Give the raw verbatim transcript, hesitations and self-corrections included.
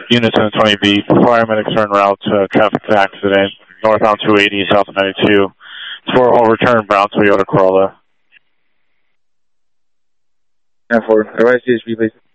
Unit seven twenty B, paramedics are en route to traffic accident, northbound two eighty, south of ninety-two. four all return bound Toyota Corolla. ten four, advise C H P, please.